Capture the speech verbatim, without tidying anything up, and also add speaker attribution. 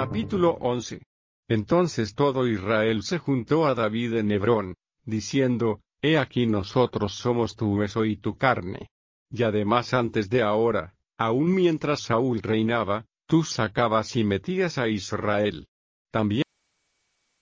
Speaker 1: Capítulo once. Entonces todo Israel se juntó a David en Hebrón, diciendo, He aquí nosotros somos tu hueso y tu carne. Y además antes de ahora, aun mientras Saúl reinaba, tú sacabas y metías a Israel. También